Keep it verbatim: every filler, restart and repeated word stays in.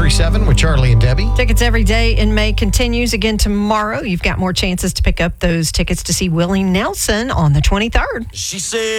seven with Charlie and Debbie. Tickets every day in May continues again tomorrow. You've got more chances to pick up those tickets to see Willie Nelson on the twenty-third. She said.